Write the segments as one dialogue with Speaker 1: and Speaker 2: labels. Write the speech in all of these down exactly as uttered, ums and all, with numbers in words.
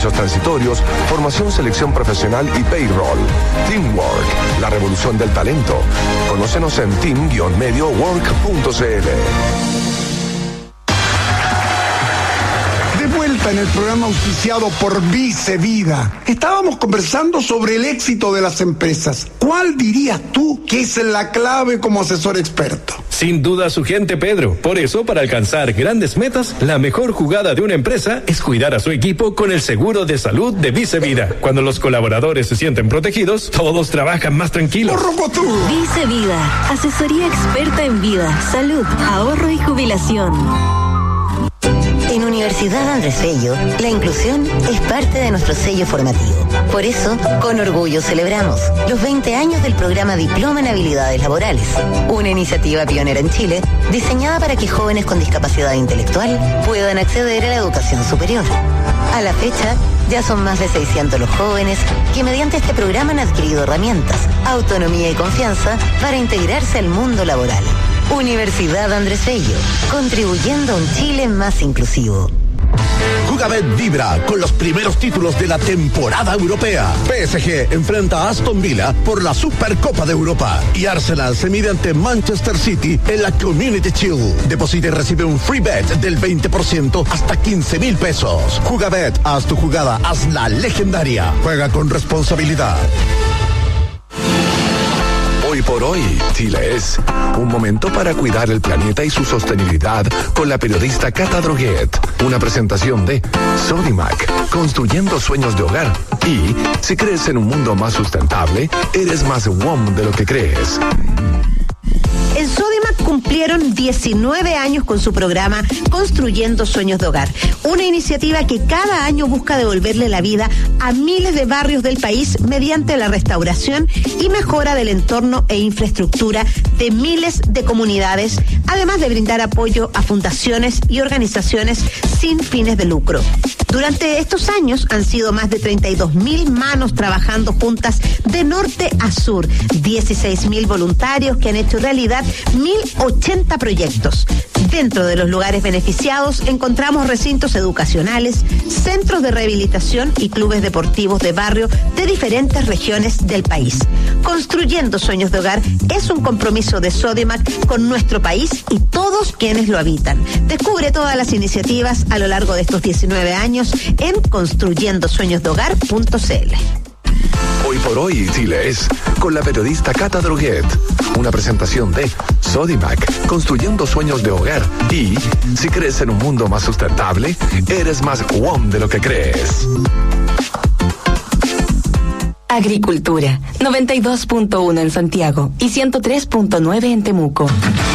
Speaker 1: derechos transitorios, formación, selección profesional y payroll. Teamwork, la revolución del talento. Conócenos en team guion medio work punto c l.
Speaker 2: En el programa auspiciado por Vice Vida, estábamos conversando sobre el éxito de las empresas. ¿Cuál dirías tú que es la clave como asesor experto?
Speaker 3: Sin duda su gente, Pedro. Por eso, para alcanzar grandes metas, la mejor jugada de una empresa es cuidar a su equipo con el seguro de salud de Vice Vida. Cuando los colaboradores se sienten protegidos, todos trabajan más tranquilos.
Speaker 4: Vice Vida, asesoría experta en vida, salud, ahorro y jubilación. En Universidad Andrés Bello, la inclusión es parte de nuestro sello formativo. Por eso, con orgullo celebramos los veinte años del programa Diploma en Habilidades Laborales, una iniciativa pionera en Chile, diseñada para que jóvenes con discapacidad intelectual puedan acceder a la educación superior. A la fecha, ya son más de seiscientos los jóvenes que mediante este programa han adquirido herramientas, autonomía y confianza para integrarse al mundo laboral. Universidad Andrés Bello, contribuyendo a un Chile más inclusivo.
Speaker 5: Jugabet vibra con los primeros títulos de la temporada europea. P S G enfrenta a Aston Villa por la Supercopa de Europa y Arsenal se mide ante Manchester City en la Community Shield. Deposita y recibe un free bet del veinte por ciento hasta quince mil pesos. Jugabet, haz tu jugada, hazla legendaria. Juega con responsabilidad.
Speaker 1: Hoy por hoy, Chile es un momento para cuidar el planeta y su sostenibilidad con la periodista Cata Droguet. Una presentación de Sodimac, construyendo sueños de hogar. Y si crees en un mundo más sustentable, eres más W O M de lo que crees.
Speaker 6: En Sodimac cumplieron diecinueve años con su programa Construyendo Sueños de Hogar, una iniciativa que cada año busca devolverle la vida a miles de barrios del país mediante la restauración y mejora del entorno e infraestructura de miles de comunidades, además de brindar apoyo a fundaciones y organizaciones sin fines de lucro. Durante estos años han sido más de treinta y dos mil manos trabajando juntas de norte a sur, dieciséis mil voluntarios que han hecho realidad mil ochenta proyectos. Dentro de los lugares beneficiados encontramos recintos educacionales, centros de rehabilitación y clubes deportivos de barrio de diferentes regiones del país. Construyendo Sueños de Hogar es un compromiso de Sodimac con nuestro país y todos quienes lo habitan. Descubre todas las iniciativas a lo largo de estos diecinueve años en construyendo sueños de hogar punto c l.
Speaker 1: Hoy por hoy, Chile es con la periodista Cata Droguet. Una presentación de Sodimac, construyendo sueños de hogar. Y si crees en un mundo más sustentable, eres más W O M de lo que crees.
Speaker 4: Agricultura, noventa y dos punto uno en Santiago y ciento tres punto nueve en Temuco.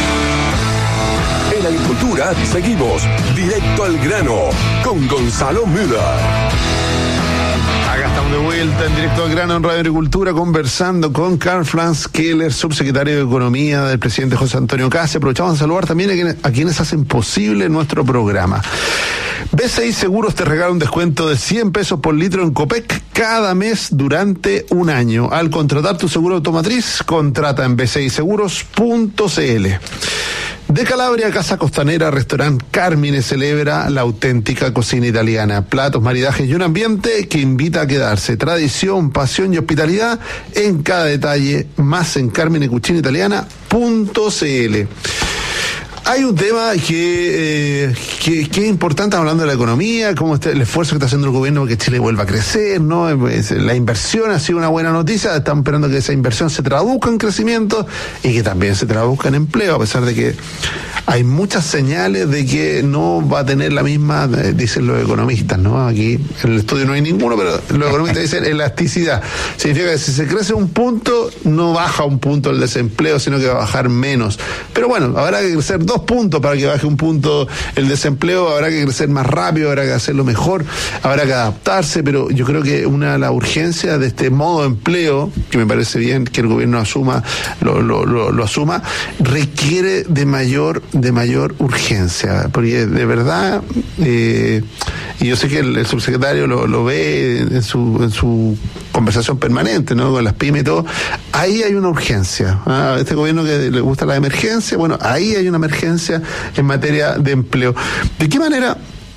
Speaker 1: En Agricultura seguimos directo al grano con Gonzalo Müller.
Speaker 7: Acá estamos de vuelta en directo al grano en Radio Agricultura, conversando con Karl Franz Keller, subsecretario de Economía del presidente José Antonio Kast. Aprovechamos a saludar también a quienes, a quienes hacen posible nuestro programa. B C I Seguros te regala un descuento de cien pesos por litro en Copec cada mes durante un año. Al contratar tu seguro automotriz, contrata en b c i seguros punto c l. De Calabria, Casa Costanera, Restaurant Carmine celebra la auténtica cocina italiana. Platos, maridajes y un ambiente que invita a quedarse. Tradición, pasión y hospitalidad en cada detalle. Más en carmine cucina italiana punto c l. Hay un tema que, eh, que, que es importante, hablando de la economía, cómo está el esfuerzo que está haciendo el gobierno para que Chile vuelva a crecer, ¿no? La inversión ha sido una buena noticia, están esperando que esa inversión se traduzca en crecimiento y que también se traduzca en empleo, a pesar de que hay muchas señales de que no va a tener la misma, eh, dicen los economistas, ¿no? Aquí en el estudio no hay ninguno, pero los economistas dicen elasticidad. Significa que si se crece un punto, no baja un punto el desempleo, sino que va a bajar menos. Pero bueno, habrá que crecer dos puntos para que baje un punto el desempleo, habrá que crecer más rápido, habrá que hacerlo mejor, habrá que adaptarse, pero yo creo que una de las urgencias de este modo de empleo, que me parece bien que el gobierno asuma, lo, lo, lo, lo asuma, requiere de mayor, de mayor urgencia, porque de verdad, eh, y yo sé que el, el subsecretario lo, lo ve en su, en su conversación permanente, ¿no? Con las pymes y todo, ahí hay una urgencia. ¿Ah? Este gobierno que le gusta la emergencia, bueno, ahí hay una emergencia en materia de empleo. ¿De qué manera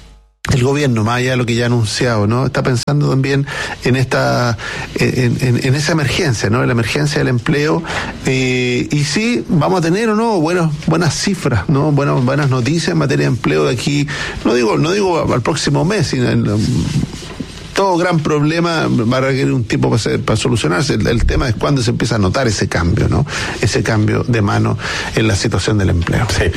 Speaker 7: el gobierno, más allá de lo que ya ha anunciado, ¿no? Está pensando también en esta, en, en, en esa emergencia, ¿no? En la emergencia del empleo, eh, y sí, vamos a tener o no buenas, buenas cifras, ¿no? Buenas, buenas noticias en materia de empleo de aquí, no digo, no digo al próximo mes, sino en, todo gran problema va a requerir un tiempo para, ser, para solucionarse. El, el tema es cuando se empieza a notar ese cambio, ¿no? Ese cambio de mano en la situación del empleo.
Speaker 8: Sí.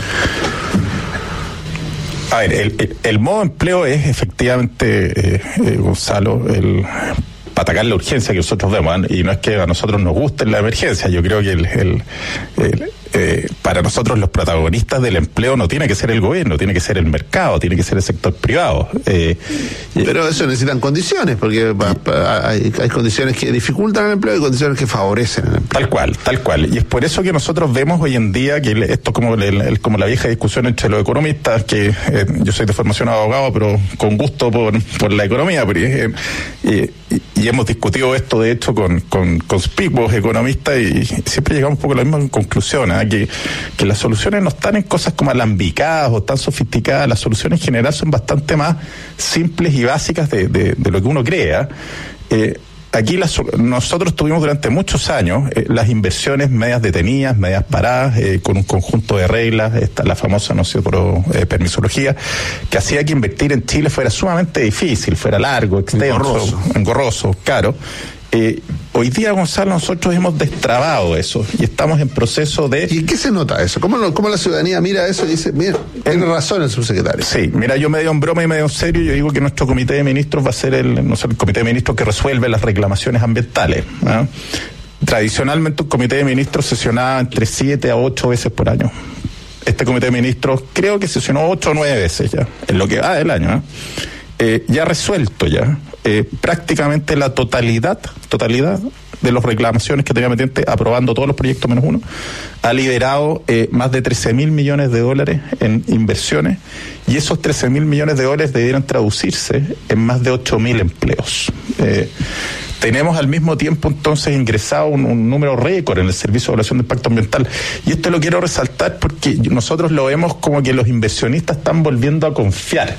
Speaker 8: A ver, el, el, el modo empleo es efectivamente, eh, eh, Gonzalo, el para atacar la urgencia que nosotros vemos, ¿eh? Y no es que a nosotros nos guste la emergencia, yo creo que el, el, el eh, para nosotros los protagonistas del empleo no tiene que ser el gobierno, tiene que ser el mercado, tiene que ser el sector privado. Eh,
Speaker 7: Pero eso necesitan condiciones, porque pa, pa, hay, hay condiciones que dificultan el empleo y condiciones que favorecen el empleo.
Speaker 8: Tal cual, tal cual. Y es por eso que nosotros vemos hoy en día que esto es como, el, el, como la vieja discusión entre los economistas, que eh, yo soy de formación abogado, pero con gusto por, por la economía, pero, eh, y, y hemos discutido esto de hecho con, con, con conspicuos economistas y siempre llegamos un poco a la misma conclusión, ¿eh? que, que las soluciones no están en cosas como alambicadas o tan sofisticadas, las soluciones en general son bastante más simples y básicas de, de, de lo que uno crea. Eh, Aquí las, nosotros tuvimos durante muchos años eh, las inversiones medias detenidas, medias paradas, eh, con un conjunto de reglas, esta, la famosa, no sé, por eh, permisología, que hacía que invertir en Chile fuera sumamente difícil, fuera largo, extenso, engorroso, engorroso caro. Eh, hoy día, Gonzalo, nosotros hemos destrabado eso y estamos en proceso de...
Speaker 7: ¿Y en qué se nota eso? ¿Cómo, lo, cómo la ciudadanía mira eso y dice, mira, tiene
Speaker 8: en...
Speaker 7: razón el subsecretario?
Speaker 8: Sí, mira, yo medio en broma y medio en serio, yo digo que nuestro comité de ministros va a ser el, no sé, el comité de ministros que resuelve las reclamaciones ambientales, ¿no? Tradicionalmente un comité de ministros sesionaba entre siete a ocho veces por año. Este comité de ministros creo que sesionó ocho o nueve veces ya, en lo que va del año, ¿no? Eh, ya resuelto ya eh, prácticamente la totalidad totalidad de las reclamaciones que tenía pendiente, aprobando todos los proyectos menos uno, ha liberado eh, más de trece mil millones de dólares en inversiones, y esos trece mil millones de dólares debieran traducirse en más de ocho mil empleos. Eh, Tenemos al mismo tiempo entonces ingresado un, un número récord en el Servicio de Evaluación de Impacto Ambiental. Y esto lo quiero resaltar porque nosotros lo vemos como que los inversionistas están volviendo a confiar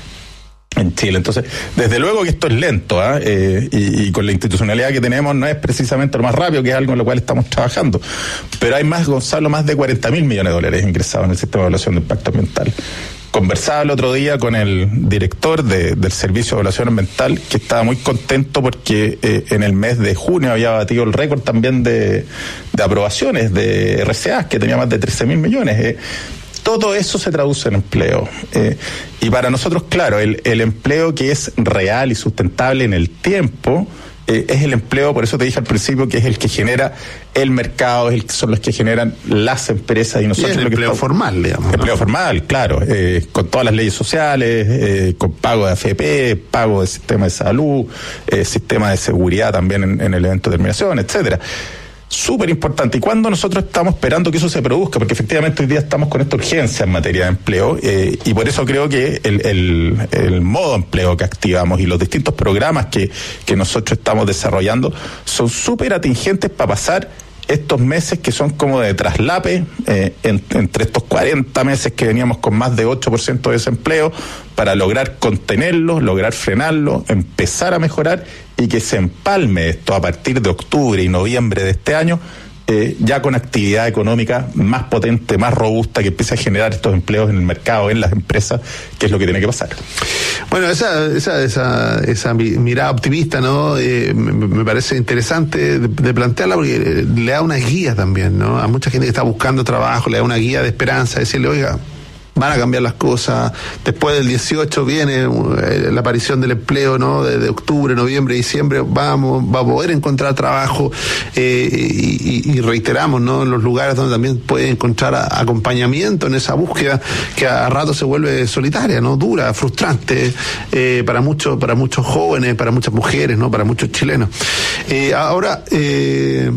Speaker 8: en Chile. Entonces, desde luego que esto es lento, ¿eh? Eh, y, y con la institucionalidad que tenemos no es precisamente lo más rápido, que es algo en lo cual estamos trabajando. Pero hay más, Gonzalo, más de cuarenta mil millones de dólares ingresados en el Sistema de Evaluación de Impacto Ambiental. Conversaba el otro día con el director de, del Servicio de Evaluación Ambiental, que estaba muy contento porque eh, en el mes de junio había batido el récord también de, de aprobaciones de R C A, que tenía más de trece mil millones. Eh. Todo eso se traduce en empleo. Eh, y para nosotros, claro, el, el empleo que es real y sustentable en el tiempo eh, es el empleo, por eso te dije al principio, que es el que genera el mercado, es el que son los que generan las empresas y nosotros.
Speaker 7: Y el
Speaker 8: lo que
Speaker 7: empleo
Speaker 8: estamos,
Speaker 7: formal, digamos.
Speaker 8: Empleo ¿no? formal, claro, eh, con todas las leyes sociales, eh, con pago de A F P, pago de sistema de salud, eh, sistema de seguridad también en, en el evento de terminación, etcétera. Súper importante. ¿Y cuándo nosotros estamos esperando que eso se produzca? Porque efectivamente hoy día estamos con esta urgencia en materia de empleo, eh, y por eso creo que el, el, el modo empleo que activamos y los distintos programas que, que nosotros estamos desarrollando son súper atingentes para pasar estos meses que son como de traslape, eh, en, entre estos cuarenta meses que veníamos con más de ocho por ciento de desempleo, para lograr contenerlo, lograr frenarlo, empezar a mejorar y que se empalme esto a partir de octubre y noviembre de este año, eh, ya con actividad económica más potente, más robusta, que empiece a generar estos empleos en el mercado, en las empresas, que es lo que tiene que pasar.
Speaker 7: Bueno, esa esa esa, esa mirada optimista, ¿no? Eh, me, me parece interesante de, de plantearla porque le da una guía también, ¿no? A mucha gente que está buscando trabajo, le da una guía de esperanza, decirle, oiga, van a cambiar las cosas, después del dieciocho viene eh, la aparición del empleo, ¿no? De, de octubre, noviembre, diciembre, vamos, va a poder encontrar trabajo, eh, y, y reiteramos, ¿no? En los lugares donde también puede encontrar a, acompañamiento en esa búsqueda que a, a rato se vuelve solitaria, ¿no? Dura, frustrante, eh, para muchos, para muchos jóvenes, para muchas mujeres, ¿no? Para muchos chilenos. Eh, ahora, eh,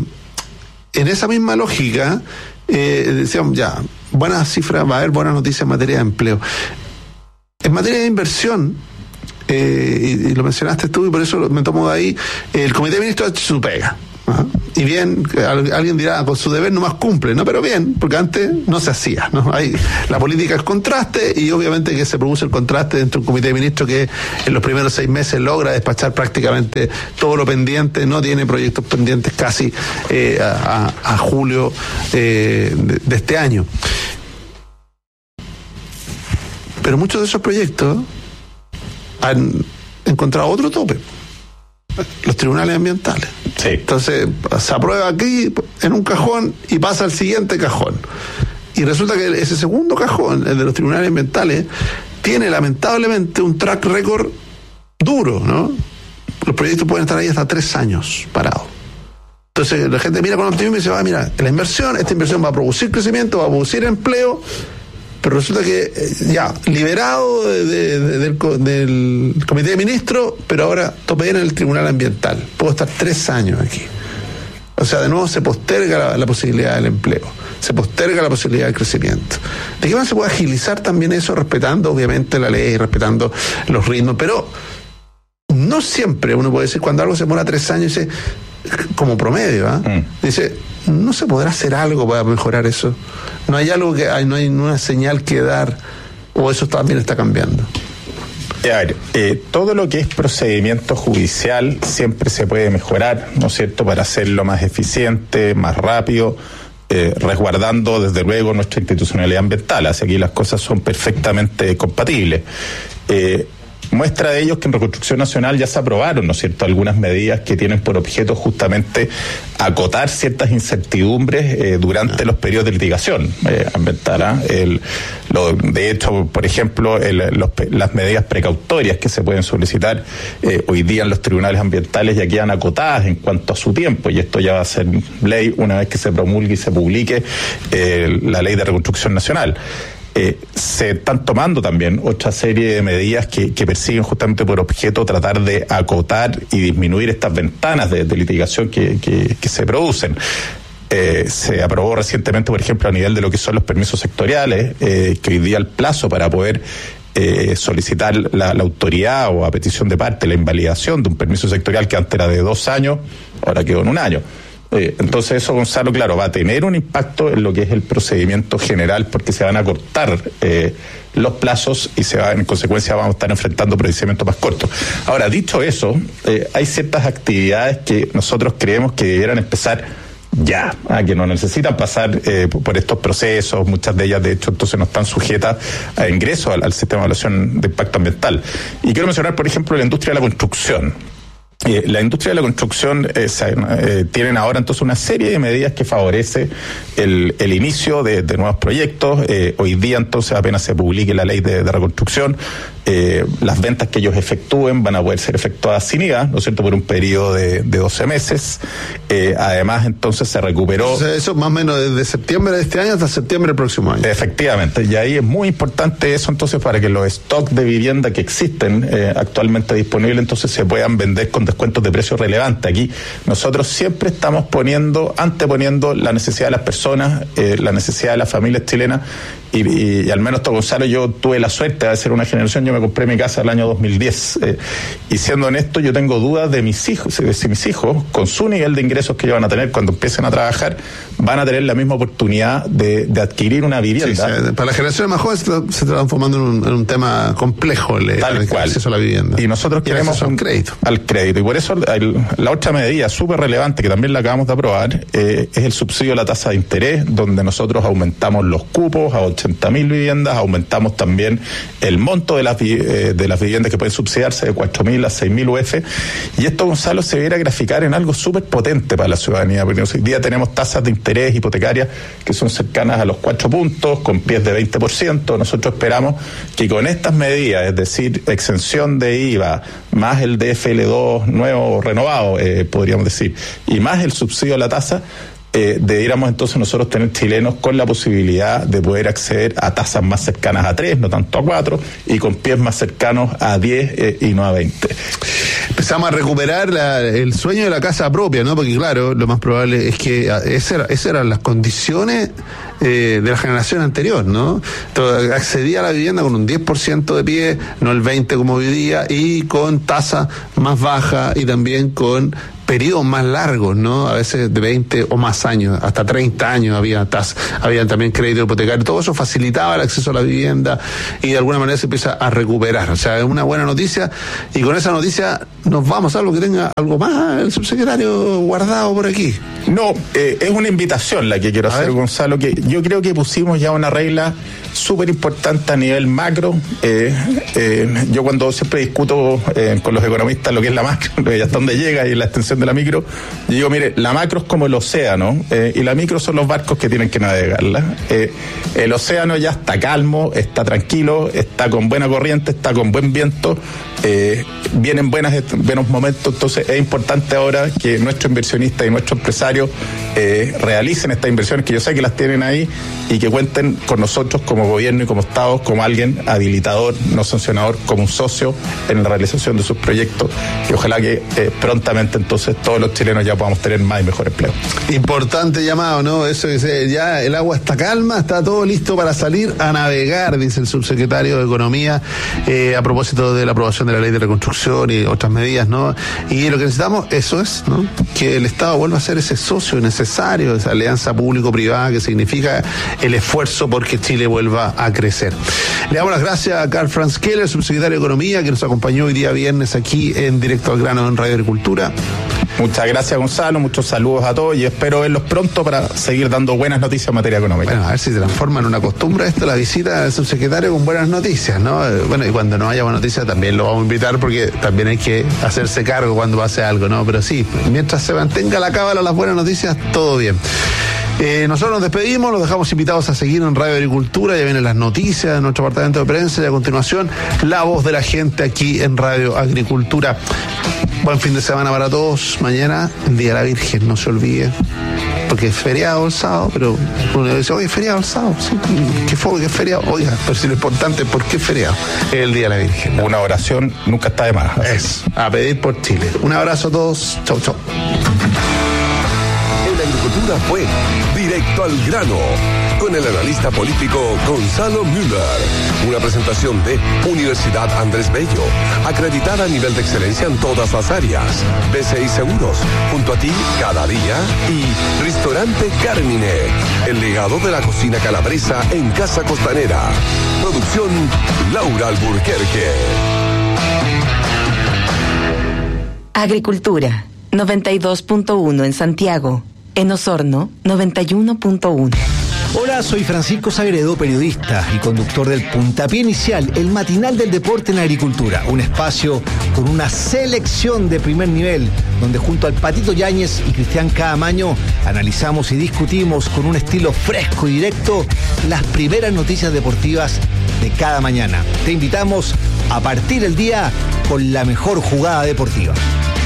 Speaker 7: en esa misma lógica, eh, decíamos, ya, buenas cifras, va a haber buenas noticias en materia de empleo. En materia de inversión, eh, y, y lo mencionaste tú y por eso me tomo de ahí, el Comité de Ministros ha hecho su pega. ¿Ah? y bien, alguien dirá, con su deber nomás cumple, ¿no? Pero bien, porque antes no se hacía, ¿no? Hay, la política es contraste, y obviamente que se produce el contraste dentro de un comité de ministros que en los primeros seis meses logra despachar prácticamente todo lo pendiente, no tiene proyectos pendientes casi eh, a, a, a julio eh, de, de este año. Pero muchos de esos proyectos han encontrado otro tope: los tribunales ambientales.
Speaker 8: Sí.
Speaker 7: Entonces se aprueba aquí en un cajón y pasa al siguiente cajón, y resulta que ese segundo cajón, el de los tribunales ambientales, tiene lamentablemente un track record duro, ¿no? Los proyectos pueden estar ahí hasta tres años parados. Entonces la gente mira con optimismo y dice, va, mira, la inversión, esta inversión va a producir crecimiento, va a producir empleo, pero resulta que ya, liberado de, de, de, del, del comité de ministros, pero ahora tope en el tribunal ambiental. Puedo estar tres años aquí. O sea, de nuevo se posterga la, la posibilidad del empleo, se posterga la posibilidad del crecimiento. ¿De qué manera se puede agilizar también eso, respetando obviamente la ley, respetando los ritmos? Pero no siempre uno puede decir, cuando algo se demora tres años, dice, como promedio, ¿eh? mm. dice, ¿no se podrá hacer algo para mejorar eso? ¿No hay algo que hay, no hay una señal que dar, o eso también está cambiando?
Speaker 8: A ver, eh, todo lo que es procedimiento judicial siempre se puede mejorar, ¿no es cierto?, para hacerlo más eficiente, más rápido, eh, resguardando desde luego nuestra institucionalidad ambiental. Así que aquí las cosas son perfectamente compatibles. Eh, Muestra de ello es que en Reconstrucción Nacional ya se aprobaron, ¿no es cierto?, algunas medidas que tienen por objeto justamente acotar ciertas incertidumbres eh, durante los periodos de litigación eh, ambiental. ¿eh? El, lo, de hecho, por ejemplo, el, los, las medidas precautorias que se pueden solicitar eh, hoy día en los tribunales ambientales ya quedan acotadas en cuanto a su tiempo, y esto ya va a ser ley una vez que se promulgue y se publique eh, la Ley de Reconstrucción Nacional. Eh, se están tomando también otra serie de medidas que, que persiguen justamente por objeto tratar de acotar y disminuir estas ventanas de, de litigación que, que, que se producen. Eh, se aprobó recientemente, por ejemplo, a nivel de lo que son los permisos sectoriales, eh, que hoy día el plazo para poder eh, solicitar la, la autoridad o a petición de parte la invalidación de un permiso sectorial que antes era de dos años, ahora quedó en un año. Entonces eso, Gonzalo, claro, va a tener un impacto en lo que es el procedimiento general, porque se van a cortar eh, los plazos y se va, en consecuencia vamos a estar enfrentando procedimientos más cortos. Ahora, dicho eso, eh, hay ciertas actividades que nosotros creemos que debieran empezar ya, ah, que no necesitan pasar eh, por estos procesos. Muchas de ellas, de hecho, entonces no están sujetas a ingreso al, al sistema de evaluación de impacto ambiental. Y quiero mencionar, por ejemplo, la industria de la construcción. Eh, la industria de la construcción eh, se, eh, tienen ahora entonces una serie de medidas que favorece el, el inicio de, de nuevos proyectos. Eh, hoy día entonces apenas se publique la ley de, de reconstrucción, eh, las ventas que ellos efectúen van a poder ser efectuadas sin I V A, ¿no es cierto?, por un periodo de, de doce meses. Eh, además entonces se recuperó...
Speaker 7: O sea, eso más o menos desde septiembre de este año hasta septiembre del próximo año.
Speaker 8: Efectivamente, y ahí es muy importante eso entonces para que los stocks de vivienda que existen eh, actualmente disponibles entonces se puedan vender con descuentos de precio relevante. Aquí nosotros siempre estamos poniendo, anteponiendo la necesidad de las personas, eh, la necesidad de las familias chilenas, y, y, y al menos, Gonzalo, yo tuve la suerte de ser una generación, yo me compré mi casa el año dos mil diez, eh, y siendo honesto, yo tengo dudas de mis hijos, de si mis hijos, con su nivel de ingresos que ellos van a tener cuando empiecen a trabajar, van a tener la misma oportunidad de, de adquirir una vivienda.
Speaker 7: Sí, sí, para las generaciones más jóvenes se está transformando en un, en un tema complejo el,
Speaker 8: Tal
Speaker 7: el
Speaker 8: cual.
Speaker 7: acceso a la vivienda.
Speaker 8: Y nosotros
Speaker 7: y
Speaker 8: queremos
Speaker 7: un crédito.
Speaker 8: Al crédito. Y por eso el, la otra medida súper relevante que también la acabamos de aprobar eh, es el subsidio a la tasa de interés, donde nosotros aumentamos los cupos a ochenta mil viviendas, aumentamos también el monto de las, eh, de las viviendas que pueden subsidiarse de cuatro mil a seis mil U F. Y esto, Gonzalo, se viene a graficar en algo súper potente para la ciudadanía, porque hoy día tenemos tasas de interés hipotecarias que son cercanas a los cuatro puntos, con pies de veinte por ciento. Nosotros esperamos que con estas medidas, es decir, exención de I V A, más el D F L dos nuevo, renovado, eh, podríamos decir, y más el subsidio a la tasa, eh, debiéramos entonces nosotros tener chilenos con la posibilidad de poder acceder a tasas más cercanas a tres, no tanto a cuatro, y con pies más cercanos a diez eh, y no a veinte.
Speaker 7: Empezamos a recuperar la, el sueño de la casa propia, ¿no? Porque claro, lo más probable es que esas era, esa eran las condiciones eh, de la generación anterior, ¿no? Entonces, accedía a la vivienda con un diez por ciento de pie, no el veinte por ciento como hoy día, y con tasa más baja y también con periodos más largos, ¿no? A veces de veinte o más años, hasta treinta años había tasas, había también crédito hipotecario. Todo eso facilitaba el acceso a la vivienda y de alguna manera se empieza a recuperar. O sea, es una buena noticia, y con esa noticia nos vamos a algo que tenga algo más el subsecretario guardado por aquí.
Speaker 8: No, eh, es una invitación la que quiero a hacer, ver. Gonzalo, que yo creo que pusimos ya una regla súper importante a nivel macro. Eh, eh, yo cuando siempre discuto eh, con los economistas lo que es la macro, y hasta dónde llega y la extensión de la micro, yo digo, mire, la macro es como el océano, eh, y la micro son los barcos que tienen que navegarla. Eh, el océano ya está calmo, está tranquilo, está con buena corriente, está con buen viento, eh, vienen buenas, buenos momentos. Entonces es importante ahora que nuestros inversionistas y nuestros empresarios eh, realicen estas inversiones, que yo sé que las tienen ahí, y que cuenten con nosotros como gobierno y como Estado, como alguien habilitador, no sancionador, como un socio en la realización de sus proyectos, y ojalá que eh, prontamente entonces todos los chilenos ya podamos tener más y mejor empleo.
Speaker 7: Importante llamado, ¿no? Eso dice, ya el agua está calma, está todo listo para salir a navegar, dice el subsecretario de Economía, eh, a propósito de la aprobación de la ley de reconstrucción y otras medidas, ¿no? Y lo que necesitamos, eso es, ¿no? Que el Estado vuelva a ser ese socio necesario, esa alianza público-privada que significa el esfuerzo porque Chile vuelva a crecer. Le damos las gracias a Karl Franz Keller, subsecretario de Economía, que nos acompañó hoy día viernes aquí en Directo al Grano en Radio Agricultura.
Speaker 8: Muchas gracias, Gonzalo, muchos saludos a todos y espero verlos pronto para seguir dando buenas noticias en materia económica.
Speaker 7: Bueno, a ver si se transforma en una costumbre esto, la visita del subsecretario con buenas noticias, ¿no? Bueno, y cuando no haya buenas noticias también lo vamos a invitar, porque también hay que hacerse cargo cuando pase algo, ¿no? Pero sí, mientras se mantenga la cábala las buenas noticias, todo bien. Eh, nosotros nos despedimos, los dejamos invitados a seguir en Radio Agricultura. Ya vienen las noticias de nuestro departamento de prensa y a continuación la voz de la gente aquí en Radio Agricultura. Buen fin de semana para todos. Mañana, el Día de la Virgen, no se olvide, porque es feriado el sábado, pero uno dice, oye, feriado el sábado, sí, ¿qué fue? ¿Qué es feriado? Oiga, pero si lo importante es por qué es feriado, es el Día de la Virgen.
Speaker 8: Una oración nunca está de más.
Speaker 7: Es, a pedir por Chile. Un abrazo a todos, chau, chau.
Speaker 1: Agricultura fue Directo al Grano, con el analista político Gonzalo Müller. Una presentación de Universidad Andrés Bello, acreditada a nivel de excelencia en todas las áreas. B C I Seguros, junto a ti cada día. Y Restaurante Carmine, el legado de la cocina calabresa en Casa Costanera. Producción Laura Alburquerque.
Speaker 9: Agricultura, noventa y dos punto uno en Santiago. En Osorno, noventa y uno punto uno.
Speaker 10: Hola, soy Francisco Sagredo, periodista y conductor del Puntapié Inicial, el matinal del deporte en agricultura. Un espacio con una selección de primer nivel, donde junto al Patito Yáñez y Cristian Caamaño analizamos y discutimos con un estilo fresco y directo las primeras noticias deportivas de cada mañana. Te invitamos a partir el día con la mejor jugada deportiva.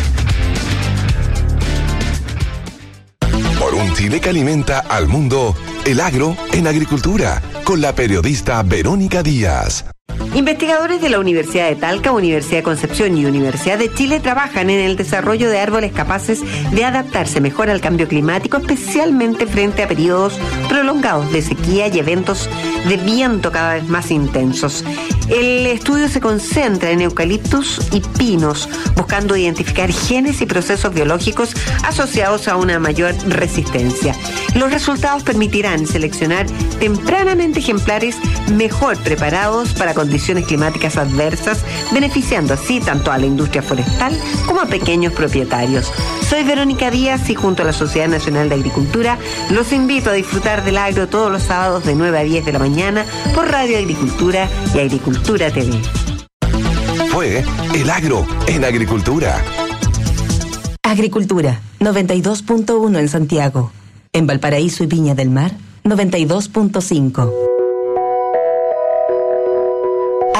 Speaker 1: Por un Chile que alimenta al mundo, el agro en agricultura, con la periodista Verónica Díaz.
Speaker 11: Investigadores de la Universidad de Talca, Universidad de Concepción y Universidad de Chile trabajan en el desarrollo de árboles capaces de adaptarse mejor al cambio climático, especialmente frente a periodos prolongados de sequía y eventos de viento cada vez más intensos. El estudio se concentra en eucaliptus y pinos, buscando identificar genes y procesos biológicos asociados a una mayor resistencia. Los resultados permitirán seleccionar tempranamente ejemplares mejor preparados para condiciones climáticas adversas, beneficiando así tanto a la industria forestal como a pequeños propietarios. Soy Verónica Díaz y junto a la Sociedad Nacional de Agricultura los invito a disfrutar del agro todos los sábados de nueve a diez de la mañana por Radio Agricultura y Agricultura T V.
Speaker 1: Fue el agro en agricultura.
Speaker 9: Agricultura, noventa y dos punto uno en Santiago. En Valparaíso y Viña del Mar, noventa y dos punto cinco.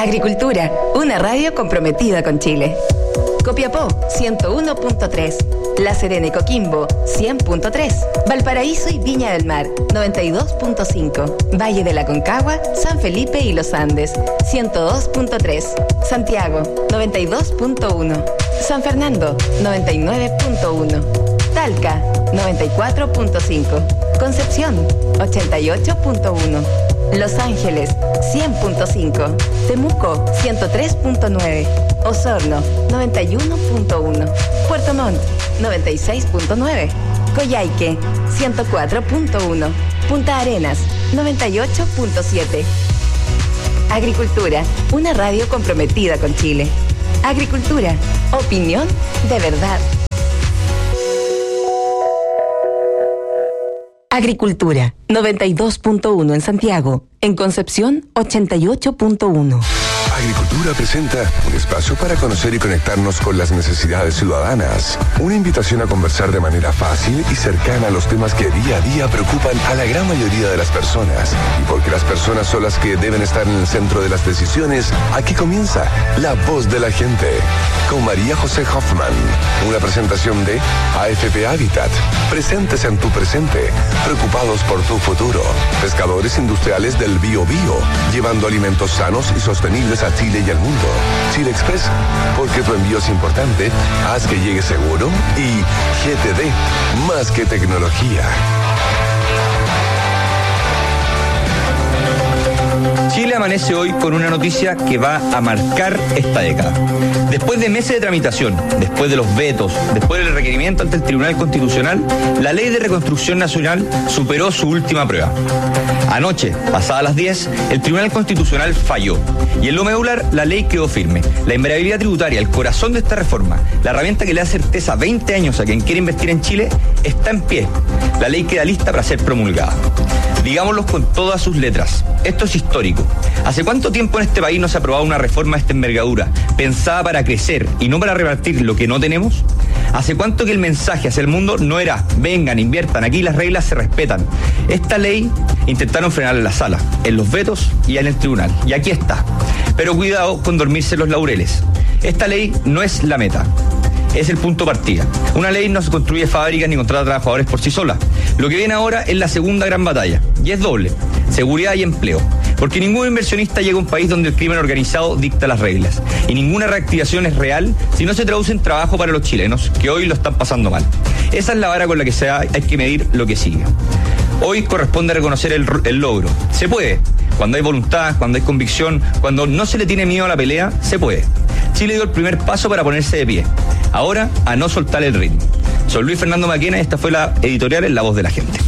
Speaker 9: Agricultura, una radio comprometida con Chile. Copiapó, ciento uno punto tres. La Serena y Coquimbo, cien punto tres. Valparaíso y Viña del Mar, noventa y dos punto cinco. Valle de la Concagua, San Felipe y Los Andes, ciento dos punto tres. Santiago, noventa y dos punto uno. San Fernando, noventa y nueve punto uno. Talca, noventa y cuatro punto cinco. Concepción, ochenta y ocho punto uno. Los Ángeles, cien punto cinco. Temuco, ciento tres punto nueve. Osorno, noventa y uno punto uno. Puerto Montt, noventa y seis punto nueve. Coyhaique, ciento cuatro punto uno. Punta Arenas, noventa y ocho punto siete. Agricultura, una radio comprometida con Chile. Agricultura, opinión de verdad. Agricultura, noventa y dos punto uno en Santiago. En Concepción, ochenta y ocho punto uno.
Speaker 1: Agricultura presenta un espacio para conocer y conectarnos con las necesidades ciudadanas. Una invitación a conversar de manera fácil y cercana a los temas que día a día preocupan a la gran mayoría de las personas. Y porque las personas son las que deben estar en el centro de las decisiones, aquí comienza La Voz de la Gente. Con María José Hoffman. Una presentación de A F P Habitat. Presentes en tu presente. Preocupados por tu futuro. Pescadores industriales del Bio Bio. Llevando alimentos sanos y sostenibles a Chile y al mundo. Chile Express, porque tu envío es importante, haz que llegue seguro. Y G T D, más que tecnología.
Speaker 12: Chile amanece hoy con una noticia que va a marcar esta década. Después de meses de tramitación, después de los vetos, después del requerimiento ante el Tribunal Constitucional, la Ley de Reconstrucción Nacional superó su última prueba. Anoche, pasadas las diez, el Tribunal Constitucional falló. Y en lo medular, la ley quedó firme. La invariabilidad tributaria, el corazón de esta reforma, la herramienta que le da certeza a veinte años a quien quiere invertir en Chile, está en pie. La ley queda lista para ser promulgada. Digámoslo con todas sus letras. Esto es histórico. ¿Hace cuánto tiempo en este país no se ha aprobado una reforma de esta envergadura, pensada para crecer y no para repartir lo que no tenemos? ¿Hace cuánto que el mensaje hacia el mundo no era vengan, inviertan, aquí las reglas se respetan? Esta ley intentaron frenar en la sala, en los vetos y en el tribunal. Y aquí está. Pero cuidado con dormirse los laureles. Esta ley no es la meta. Es el punto de partida. Una ley no se construye fábricas ni contrata trabajadores por sí sola. Lo que viene ahora es la segunda gran batalla, y es doble: seguridad y empleo. Porque ningún inversionista llega a un país donde el crimen organizado dicta las reglas. Y ninguna reactivación es real si no se traduce en trabajo para los chilenos, que hoy lo están pasando mal. Esa es la vara con la que se ha, hay que medir lo que sigue. Hoy corresponde reconocer el, el logro. Se puede. Cuando hay voluntad, cuando hay convicción, cuando no se le tiene miedo a la pelea, se puede. Chile dio el primer paso para ponerse de pie. Ahora, a no soltar el ritmo. Soy Luis Fernando Maquena y esta fue la editorial en La Voz de la Gente.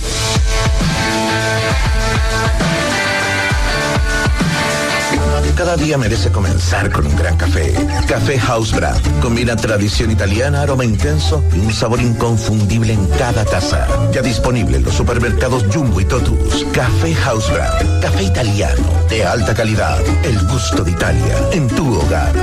Speaker 5: Cada día merece comenzar con un gran café. Café House Brand. Combina tradición italiana, aroma intenso y un sabor inconfundible en cada taza. Ya disponible en los supermercados Jumbo y Totus. Café House Brand. Café italiano de alta calidad. El gusto de Italia en tu hogar.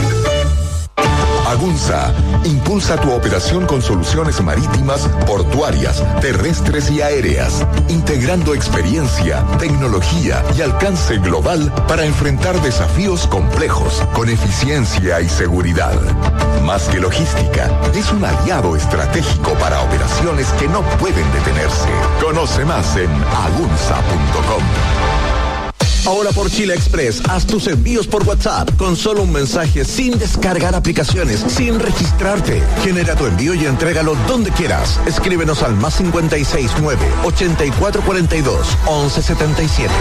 Speaker 1: Agunza impulsa tu operación con soluciones marítimas, portuarias, terrestres y aéreas, integrando experiencia, tecnología y alcance global para enfrentar desafíos complejos con eficiencia y seguridad. Más que logística, es un aliado estratégico para operaciones que no pueden detenerse. Conoce más en agunza punto com.
Speaker 5: Ahora por Chile Express, haz tus envíos por WhatsApp con solo un mensaje, sin descargar aplicaciones, sin registrarte. Genera tu envío y entrégalo donde quieras. Escríbenos al más cincuenta y seis nueve, ochenta y cuatro cuarenta y dos, once setenta y siete.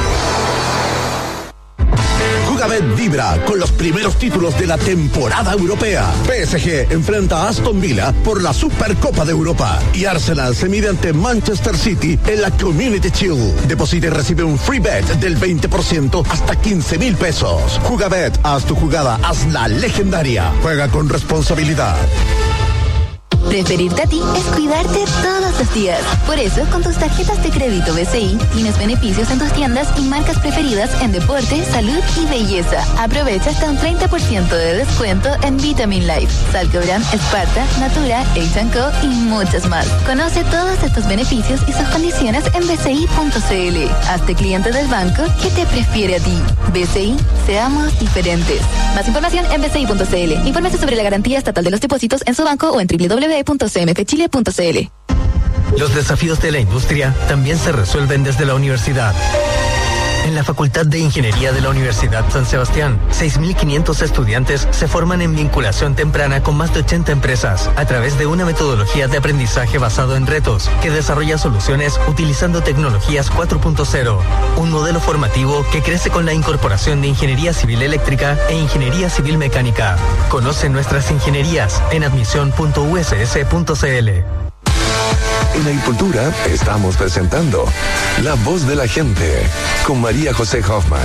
Speaker 5: Jugabet vibra con los primeros títulos de la temporada europea. P S G enfrenta a Aston Villa por la Supercopa de Europa y Arsenal se mide ante Manchester City en la Community Shield. Deposita y recibe un free bet del veinte por ciento hasta quince mil pesos. Jugabet, haz tu jugada, hazla legendaria. Juega con responsabilidad.
Speaker 13: Preferirte a ti es cuidarte todos los días. Por eso, con tus tarjetas de crédito B C I, tienes beneficios en tus tiendas y marcas preferidas en deporte, salud y belleza. Aprovecha hasta un treinta por ciento de descuento en Vitamin Life, Salcobran, Esparta, Natura, H and Co y muchas más. Conoce todos estos beneficios y sus condiciones en b c i punto c l. Hazte cliente del banco que te prefiere a ti. B C I, seamos diferentes. Más información en b c i punto c l. Infórmese sobre la garantía estatal de los depósitos en su banco o en w w w punto c m f chile punto c l.
Speaker 14: Los desafíos de la industria también se resuelven desde la universidad. En la Facultad de Ingeniería de la Universidad San Sebastián, seis mil quinientos estudiantes se forman en vinculación temprana con más de ochenta empresas a través de una metodología de aprendizaje basado en retos que desarrolla soluciones utilizando tecnologías cuatro punto cero. Un modelo formativo que crece con la incorporación de Ingeniería Civil Eléctrica e Ingeniería Civil Mecánica. Conoce nuestras ingenierías en admisión punto u s s punto c l.
Speaker 1: En Agricultura estamos presentando La Voz de la Gente con María José Hoffman.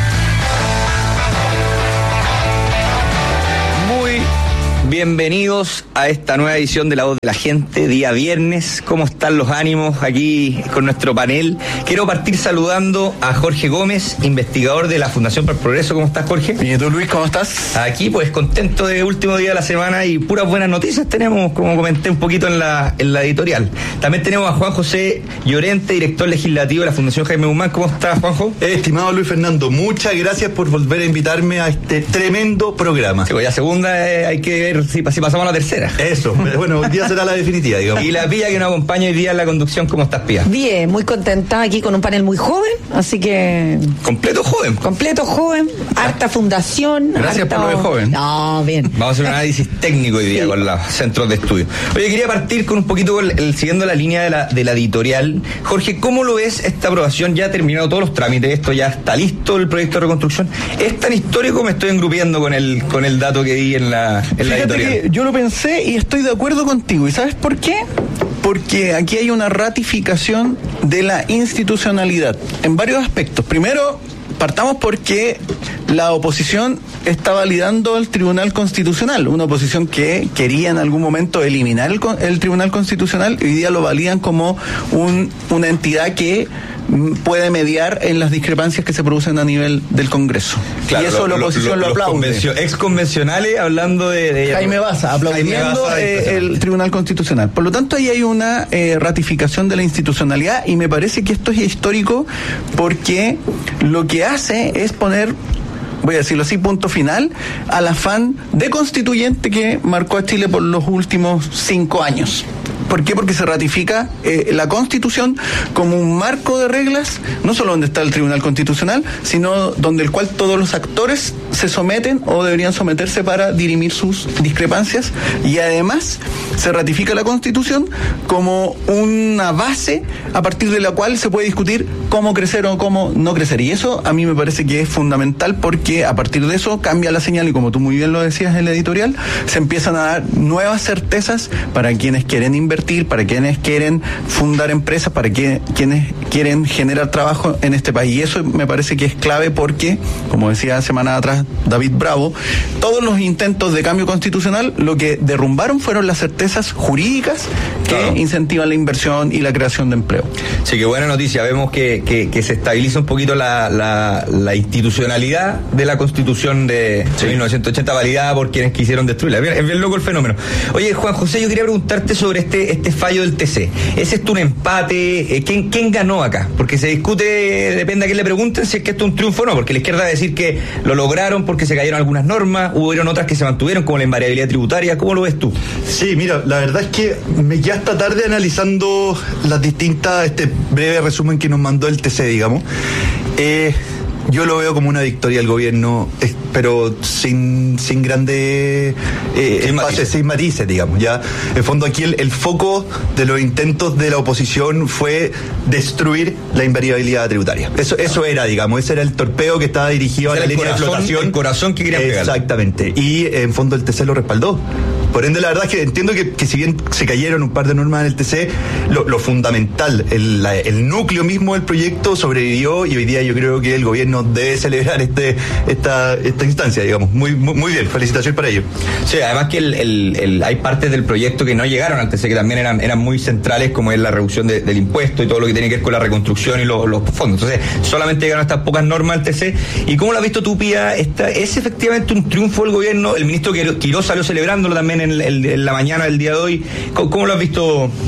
Speaker 12: Muy bienvenidos a esta nueva edición de La Voz de la Gente, día viernes. ¿Cómo están los ánimos aquí con nuestro panel? Quiero partir saludando a Jorge Gómez, investigador de la Fundación para el Progreso. ¿Cómo estás, Jorge?
Speaker 15: Bien, ¿y tú, Luis, cómo estás?
Speaker 12: Aquí, pues, contento de último día de la semana y puras buenas noticias tenemos, como comenté un poquito en la, en la editorial. También tenemos a Juan José Llorente, director legislativo de la Fundación Jaime Guzmán. ¿Cómo estás, Juanjo?
Speaker 15: Estimado Luis Fernando, muchas gracias por volver a invitarme a este tremendo programa.
Speaker 12: Sí, pues ya segunda, eh, hay que ver si, si pasamos a la tercera.
Speaker 15: Eso, bueno, hoy día será la definitiva, digamos.
Speaker 12: Y la Pía que nos acompaña hoy día en la conducción. ¿Cómo estás, Pía?
Speaker 16: Bien, muy contenta aquí con un panel muy joven, así que...
Speaker 12: Completo joven.
Speaker 16: Completo joven, harta fundación.
Speaker 12: Gracias
Speaker 16: harta...
Speaker 12: por lo de joven.
Speaker 16: No, bien.
Speaker 12: Vamos a hacer un análisis técnico hoy día sí. Con los centros de estudio. Oye, quería partir con un poquito, el, el, siguiendo la línea de la, de la editorial. Jorge, ¿cómo lo ves esta aprobación? Ya ha terminado todos los trámites, esto ya está listo, el proyecto de reconstrucción. ¿Es tan histórico? Me estoy engrupiendo con el, con el dato que di en la, en la editorial.
Speaker 15: Que yo lo pensé y estoy de acuerdo contigo. ¿Y sabes por qué? Porque aquí hay una ratificación de la institucionalidad en varios aspectos. Primero, partamos porque la oposición está validando el Tribunal Constitucional, una oposición que quería en algún momento eliminar el, el Tribunal Constitucional, y hoy día lo validan como un, una entidad que puede mediar en las discrepancias que se producen a nivel del Congreso.
Speaker 12: Claro,
Speaker 15: y eso
Speaker 12: lo,
Speaker 15: la oposición lo, lo, lo aplaude.
Speaker 12: Convencio, ex convencionales hablando de, de
Speaker 15: Jaime Baza, aplaudiendo Baza, eh, el Tribunal Constitucional. Por lo tanto, ahí hay una eh, ratificación de la institucionalidad, y me parece que esto es histórico porque lo que hace es poner, voy a decirlo así, punto final al afán de constituyente que marcó a Chile por los últimos cinco años. ¿Por qué? Porque se ratifica eh, la Constitución como un marco de reglas, no solo donde está el Tribunal Constitucional, sino donde el cual todos los actores se someten o deberían someterse para dirimir sus discrepancias, y además se ratifica la Constitución como una base a partir de la cual se puede discutir cómo crecer o cómo no crecer. Y eso a mí me parece que es fundamental, porque a partir de eso cambia la señal, y como tú muy bien lo decías en la editorial, se empiezan a dar nuevas certezas para quienes quieren invertir, para quienes quieren fundar empresas, para que, quienes quieren generar trabajo en este país. Y eso me parece que es clave porque, como decía semana atrás David Bravo, todos los intentos de cambio constitucional lo que derrumbaron fueron las certezas jurídicas que claro. incentivan la inversión y la creación de empleo.
Speaker 12: Sí, qué buena noticia. Vemos que, que, que se estabiliza un poquito la, la, la institucionalidad de la Constitución de sí. mil novecientos ochenta, validada por quienes quisieron destruirla. Es bien, es bien loco el fenómeno. Oye, Juan José, yo quería preguntarte sobre este, este fallo del T C. ¿Ese es un empate? ¿Quién, quién ganó acá? Porque se discute, depende a quién le pregunten, si es que esto es un triunfo o no, porque la izquierda va a decir que lo lograron porque se cayeron algunas normas, hubieron otras que se mantuvieron, como la invariabilidad tributaria. ¿Cómo lo ves tú?
Speaker 15: Sí, mira, la verdad es que me quedé hasta tarde analizando las distintas, este breve resumen que nos mandó el T C, digamos. Eh... Yo lo veo como una victoria del gobierno, pero sin sin grandes eh, sin, matices. sin matices, digamos. Ya, en el fondo aquí el, el foco de los intentos de la oposición fue destruir la invariabilidad tributaria. Eso eso era, digamos, ese era el torpeo que estaba dirigido a la ley de flotación.
Speaker 12: El corazón que querían pegar.
Speaker 15: Exactamente. Y en fondo el T C lo respaldó. Por ende, la verdad es que entiendo que, que si bien se cayeron un par de normas en el T C, lo, lo fundamental, el, la, el núcleo mismo del proyecto sobrevivió, y hoy día yo creo que el gobierno debe celebrar este esta esta instancia, digamos. Muy muy, muy bien, felicitaciones para ello.
Speaker 12: Sí, además que el, el, el, hay partes del proyecto que no llegaron al T C, que también eran eran muy centrales, como es la reducción de, del impuesto y todo lo que tiene que ver con la reconstrucción y lo, los fondos. Entonces, solamente llegaron estas pocas normas al T C. ¿Y cómo lo has visto tú, Pía? Esta, ¿Es efectivamente un triunfo del gobierno? El ministro Quirós salió celebrándolo también en, el, en la mañana del día de hoy. ¿Cómo, cómo lo has visto?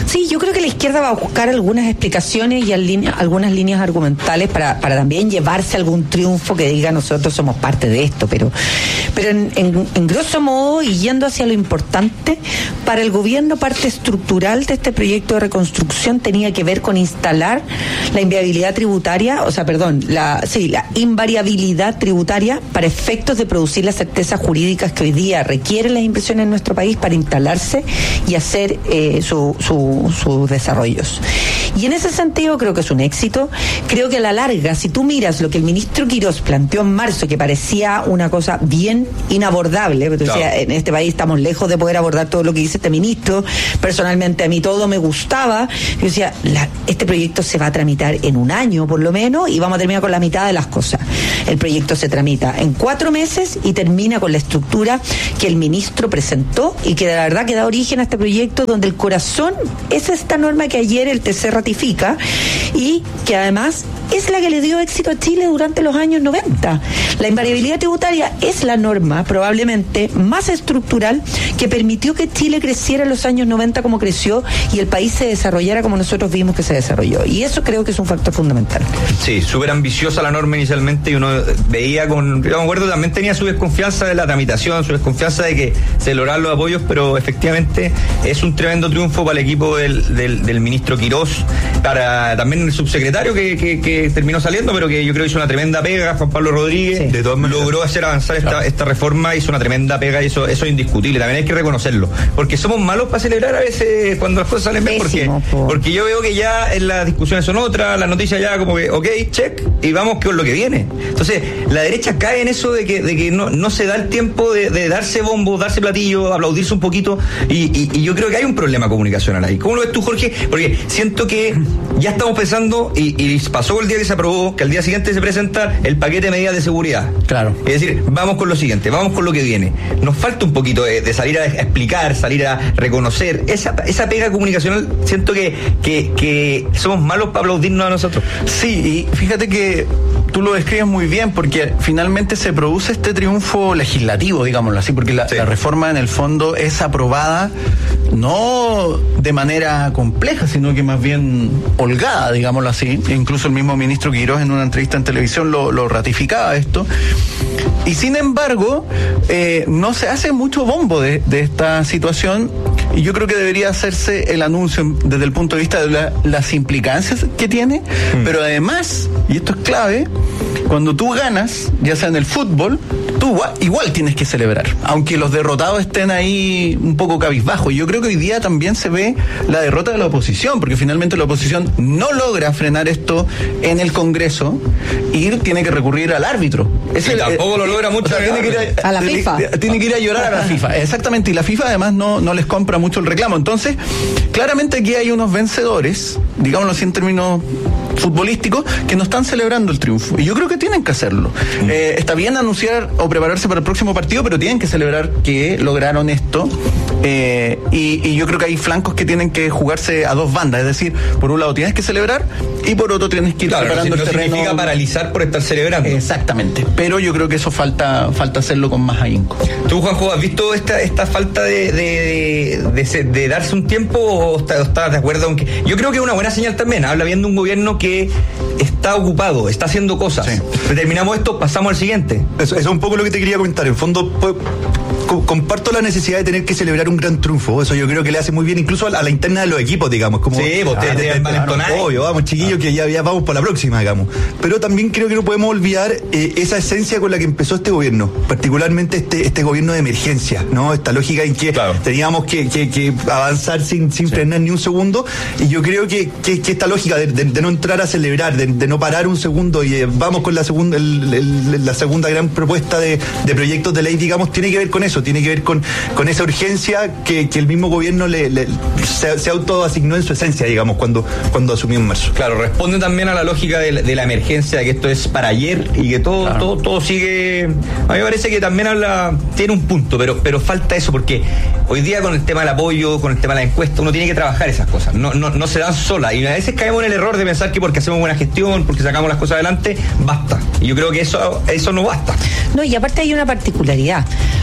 Speaker 16: Sí, yo creo que la izquierda va a buscar algunas explicaciones y alinea, algunas líneas argumentales para, para también llevarse algún triunfo que diga nosotros somos parte de esto, pero, pero en, en, en grosso modo y yendo hacia lo importante, para el gobierno parte estructural de este proyecto de reconstrucción tenía que ver con instalar la inviabilidad tributaria, o sea, perdón, la, sí, la invariabilidad tributaria para efectos de producir las certezas jurídicas que hoy día requieren las inversiones en nuestro país para instalarse y hacer eh, su, su, sus desarrollos. Y en ese sentido creo que es un éxito. Creo que a la larga, si tú miras lo que el ministro Quirós planteó en marzo, que parecía una cosa bien inabordable, porque claro, decía, en este país estamos lejos de poder abordar todo lo que dice este ministro, personalmente a mí todo me gustaba, yo decía, la, este proyecto se va a tramitar en un año por lo menos y vamos a terminar con la mitad de las cosas. El proyecto se tramita en cuatro meses y termina con la estructura que el ministro presentó y que de la verdad que da origen a este proyecto donde el corazón es esta norma que ayer el T C ratifica y que además es la que le dio éxito a Chile durante los años noventa. La invariabilidad tributaria es la norma probablemente más estructural que permitió que Chile creciera en los años noventa como creció y el país se desarrollara como nosotros vimos que se desarrolló. Y eso creo que es un factor fundamental.
Speaker 12: Sí, súper ambiciosa la norma inicialmente y uno veía con... Yo me acuerdo, también tenía su desconfianza de la tramitación, su desconfianza de que se lograran los apoyos, pero efectivamente es un tremendo triunfo para el equipo del, del, del ministro Quirós, para también el subsecretario que, que, que terminó saliendo, pero que yo creo que hizo una tremenda pega, Juan Pablo Rodríguez, sí, de todas maneras logró hacer avanzar esta, claro, esta reforma, hizo una tremenda pega y eso, eso es indiscutible, también hay que reconocerlo, porque somos malos para celebrar a veces cuando las cosas salen bien, porque, porque yo veo que ya en las discusiones son otras, las noticias ya como que, ok, check, y vamos con lo que viene. Entonces, la derecha cae en eso de que, de que no, no se da el tiempo de, de darse bombo, darse platillo, aplaudirse un poquito, y, y, y yo creo que hay un problema comunicacional ahí. ¿Cómo lo ves tú, Jorge? Porque siento que ya estamos pensando, y, y pasó el día que se aprobó, que al día siguiente se presenta el paquete de medidas de seguridad.
Speaker 15: Claro.
Speaker 12: Es decir, vamos con lo siguiente, vamos con lo que viene. Nos falta un poquito de, de salir a explicar, salir a reconocer. Esa, esa pega comunicacional, siento que, que, que somos malos para aplaudirnos a nosotros.
Speaker 15: Sí, y fíjate que tú lo describes muy bien, porque finalmente se produce este triunfo legislativo, digámoslo así, porque la, sí, la reforma en el fondo es aprobada no de manera compleja, sino que más bien holgada, digámoslo así. Incluso el mismo ministro Quirós en una entrevista en televisión lo, lo ratificaba esto. Y sin embargo, eh, no se hace mucho bombo de, de esta situación, y yo creo que debería hacerse el anuncio desde el punto de vista de la, las implicancias que tiene, mm. pero además, y esto es clave, cuando tú ganas, ya sea en el fútbol, tú igual tienes que celebrar, aunque los derrotados estén ahí un poco cabizbajos. Yo creo que hoy día también se ve la derrota de la oposición, porque finalmente la oposición no logra frenar esto en el Congreso y tiene que recurrir al árbitro.
Speaker 12: Es el, tampoco eh, lo logra mucho. O sea,
Speaker 15: tiene, que ir a,
Speaker 16: a la
Speaker 15: tiene,
Speaker 16: FIFA.
Speaker 15: Tiene que ir a llorar a la FIFA, exactamente, y la FIFA además no, no les compra mucho el reclamo. Entonces, claramente aquí hay unos vencedores, digámoslo así en términos futbolísticos, que no están celebrando el triunfo, y yo creo que tienen que hacerlo. Mm. Eh, está bien anunciar o prepararse para el próximo partido, pero tienen que celebrar que lograron esto, eh, y, y yo creo que hay flancos que tienen que jugarse a dos bandas, es decir, por un lado tienes que celebrar y por otro tienes que ir
Speaker 12: claro,
Speaker 15: preparando
Speaker 12: no,
Speaker 15: el terreno.
Speaker 12: No significa paralizar por estar celebrando.
Speaker 15: Exactamente, pero yo creo que eso falta falta hacerlo con más ahínco.
Speaker 12: ¿Tú, Juanjo, has visto esta esta falta de de, de, de, de darse un tiempo o estás, estás de acuerdo? Aunque yo creo que es una buena señal también, habla bien de un gobierno que está ocupado, está haciendo cosas. Sí. Terminamos esto, pasamos al siguiente.
Speaker 17: Eso, eso es un poco lo que te quería comentar. En fondo, pues, co- comparto la necesidad de tener que celebrar un gran triunfo. Eso yo creo que le hace muy bien incluso a la, a la interna de los equipos, digamos. Como,
Speaker 12: sí, vos te, te, te,
Speaker 17: te obvio, vamos chiquillos, que ya, ya vamos por la próxima, digamos. Pero también creo que no podemos olvidar eh, esa esencia con la que empezó este gobierno, particularmente este este gobierno de emergencia, ¿no? Esta lógica en que claro, teníamos que, que, que avanzar sin, sin sí, frenar ni un segundo, y yo creo que, que, que esta lógica de, de, de no entrar a celebrar, de, de no parar un segundo y eh, vamos con la segunda el, el, la segunda gran propuesta de, de proyectos de ley, digamos, tiene que ver con eso, tiene que ver con, con esa urgencia que, que el mismo gobierno le, le se, se autoasignó en su esencia, digamos, cuando, cuando asumió en marzo.
Speaker 12: Claro, responde también a la lógica de, de la emergencia, que esto es para ayer y que todo, claro, todo, todo sigue. A mí me parece que también habla, tiene un punto, pero, pero falta eso, porque hoy día con el tema del apoyo, con el tema de la encuesta, uno tiene que trabajar esas cosas, no, no, no se dan solas, y a veces caemos en el error de pensar que porque hacemos buena gestión, porque sacamos las cosas adelante, basta. Y yo creo que eso, eso no basta.
Speaker 16: No, y aparte hay una particularidad. Los,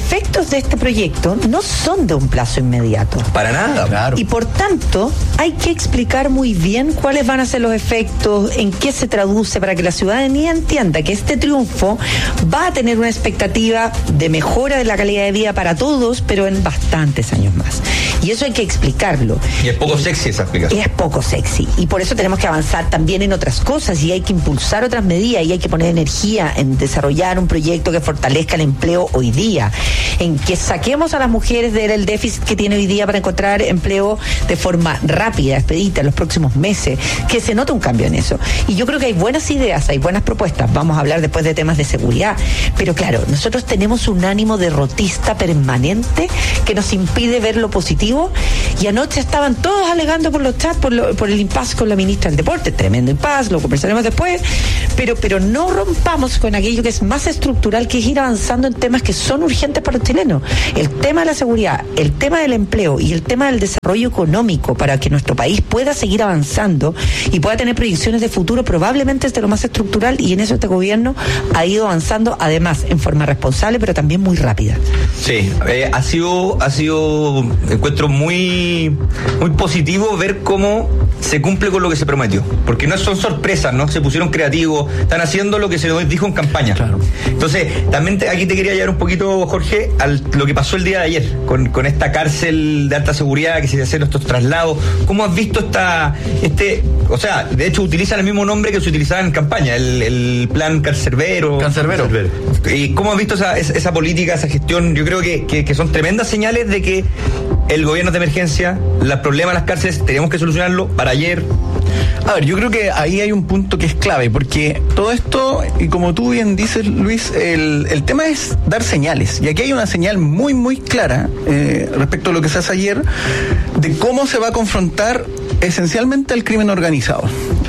Speaker 16: efectos de este proyecto no son de un plazo inmediato.
Speaker 12: Para nada.
Speaker 15: Claro.
Speaker 16: Y por tanto, hay que explicar muy bien cuáles van a ser los efectos, en qué se traduce, para que la ciudadanía entienda que este triunfo va a tener una expectativa de mejora de la calidad de vida para todos, pero en bastantes años más. Y eso hay que explicarlo.
Speaker 12: Y es poco y, sexy esa explicación.
Speaker 16: Es poco sexy. Y por eso tenemos que avanzar también en otras cosas y hay que impulsar otras medidas y hay que poner energía en desarrollar un proyecto que fortalezca el empleo hoy día, en que saquemos a las mujeres del déficit que tiene hoy día para encontrar empleo de forma rápida, expedita, en los próximos meses, que se note un cambio en eso. Y yo creo que hay buenas ideas, hay buenas propuestas. Vamos a hablar después de temas de seguridad. Pero claro, nosotros tenemos un ánimo derrotista permanente que nos impide ver lo positivo. Y anoche estaban todos alegando por los chats por, lo, por el impasse con la ministra del Deporte. Tremendo impasse, lo conversaremos después. Pero, pero no rompamos con aquello que es más estructural, que es ir avanzando en temas que son urgentes para los chilenos. El tema de la seguridad, el tema del empleo y el tema del desarrollo económico para que nuestro país pueda seguir avanzando y pueda tener proyecciones de futuro, probablemente es de lo más estructural, y en eso este gobierno ha ido avanzando, además en forma responsable pero también muy rápida.
Speaker 12: Sí, eh, ha sido ha sido encuentro muy muy positivo ver cómo se cumple con lo que se prometió, porque no son sorpresas, no se pusieron creativos, están haciendo lo que se dijo en campaña. Claro. Entonces, también te, aquí te quería llevar un poquito, Jorge, a lo que pasó el día de ayer con, con esta cárcel de alta seguridad que se hacen estos traslados. ¿Cómo has visto esta este o sea, de hecho utilizan el mismo nombre que se utilizaba en campaña, el, el plan Cancerbero?
Speaker 15: Cancerbero.
Speaker 12: ¿Y cómo has visto esa, esa política, esa gestión? Yo creo que, que, que son tremendas señales de que el gobierno de emergencia, los problemas de las cárceles, tenemos que solucionarlo para ayer.
Speaker 15: A ver, yo creo que ahí hay un punto que es clave, porque todo esto, y como tú bien dices, Luis, el, el tema es dar señales. Y aquí hay una señal muy, muy clara eh, respecto a lo que se hace ayer, de cómo se va a confrontar esencialmente al crimen organizado.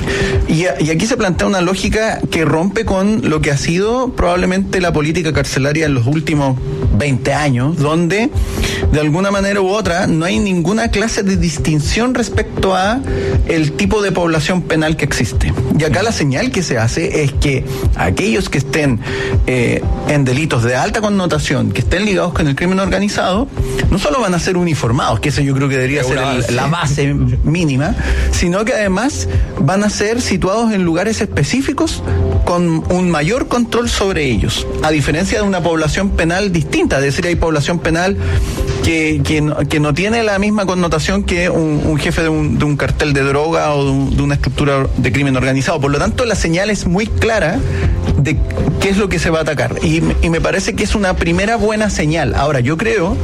Speaker 15: Y, y aquí se plantea una lógica que rompe con lo que ha sido probablemente la política carcelaria en los últimos veinte años, donde de alguna manera u otra no hay ninguna clase de distinción respecto a el tipo de población penal que existe. Y acá la señal que se hace es que aquellos que estén eh, en delitos de alta connotación, que estén ligados con el crimen organizado, no solo van a ser uniformados, que eso yo creo que debería ser el, la base mínima, sino que además van a ser situados en lugares específicos con un mayor control sobre ellos, a diferencia de una población penal distinta. Es decir, hay población penal que, que, no, que no tiene la misma connotación que un, un jefe de un, de un cartel de droga o de, un, de una estructura de crimen organizado. Por lo tanto, la señal es muy clara de qué es lo que se va a atacar. Y, y me parece que es una primera buena señal. Ahora, yo creo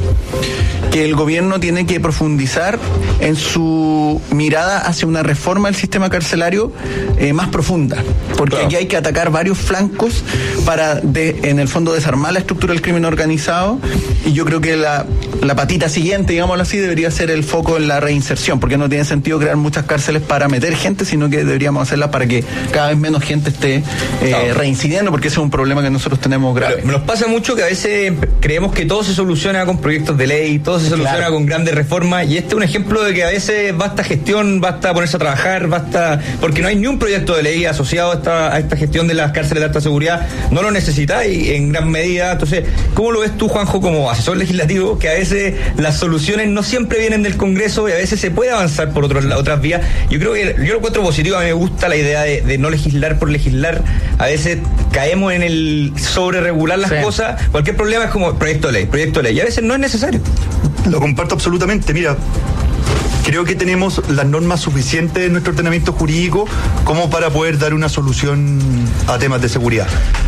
Speaker 15: que el gobierno tiene que profundizar en su mirada hacia una reforma del sistema carcelario eh, más profunda, porque claro, aquí hay que atacar varios flancos para, de, en el fondo, desarmar la estructura del crimen organizado, y yo creo que la, la patita siguiente, digámoslo así, debería ser el foco en la reinserción, porque no tiene sentido crear muchas cárceles para meter gente, sino que deberíamos hacerlas para que cada vez menos gente esté eh, claro, reincidiendo, porque ese es un problema que nosotros tenemos grave.
Speaker 12: Pero nos pasa mucho que a veces creemos que todo se soluciona con proyectos de ley, todo se soluciona claro, con grandes reformas, y este es un ejemplo de que a veces basta gestión, basta ponerse a trabajar, basta, porque no hay ni un proyecto de ley asociado a esta, a esta gestión de las cárceles de alta seguridad, no lo necesitáis en gran medida. Entonces, ¿cómo lo ves tú, Juanjo, como asesor legislativo, que a veces las soluciones no siempre vienen del Congreso y a veces se puede avanzar por otros, otras vías? Yo creo que yo lo encuentro positivo, a mí me gusta la idea de, de no legislar por legislar. A veces caemos en el sobre regular las sí. cosas, cualquier problema es como proyecto de ley, proyecto de ley, y a veces no es necesario.
Speaker 17: Lo comparto absolutamente. Mira, creo que tenemos las normas suficientes en nuestro ordenamiento jurídico como para poder dar una solución a temas de seguridad.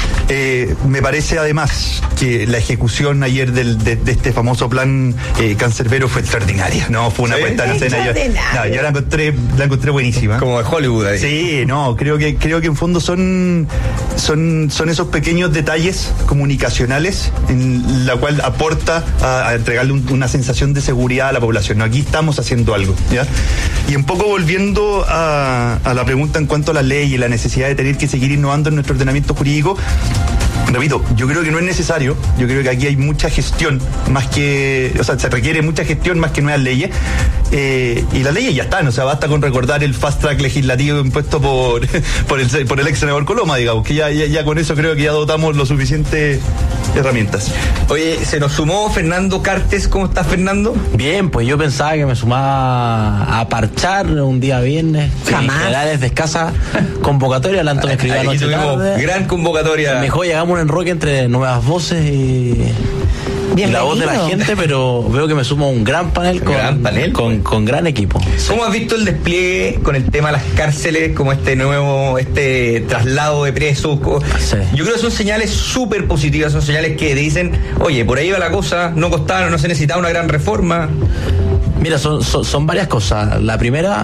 Speaker 17: Eh, me parece además que la ejecución ayer del, de, de este famoso plan eh, Cancerbero fue extraordinaria, ¿no? Fue una ¿Sí? puesta en escena. Yo, no, yo la encontré, la encontré buenísima.
Speaker 12: Como de Hollywood ahí.
Speaker 17: Sí, no, creo que, creo que en fondo son, son, son esos pequeños detalles comunicacionales en la cual aporta a, a entregarle un, una sensación de seguridad a la población. ¿No? Aquí estamos haciendo algo, ¿ya? Y un poco volviendo a, a la pregunta en cuanto a la ley y la necesidad de tener que seguir innovando en nuestro ordenamiento jurídico, repito, yo creo que no es necesario, yo creo que aquí hay mucha gestión, más que, o sea, se requiere mucha gestión más que nuevas leyes, eh, y las leyes ya están, o sea, basta con recordar el fast track legislativo impuesto por, por, el, por el ex senador Coloma, digamos, que ya, ya, ya con eso creo que ya dotamos lo suficiente herramientas.
Speaker 12: Oye, se nos sumó Fernando Cartes. ¿Cómo estás, Fernando?
Speaker 18: Bien, pues yo pensaba que me sumaba a parchar un día viernes.
Speaker 16: Jamás.
Speaker 18: Generales de escasa convocatoria, Lanto me escribió anoche tarde.
Speaker 12: Gran convocatoria.
Speaker 18: Me dijo, llegamos un enroque entre nuevas voces y... y la voz de la gente, pero veo que me sumo a un gran panel con
Speaker 12: gran, panel,
Speaker 18: con, con gran equipo.
Speaker 12: ¿Cómo has visto el despliegue con el tema de las cárceles, como este nuevo, este traslado de presos? Sí. Yo creo que son señales súper positivas, son señales que dicen, oye, por ahí va la cosa, no costaba, no se necesitaba una gran reforma.
Speaker 18: Mira, son, son, son varias cosas. La primera,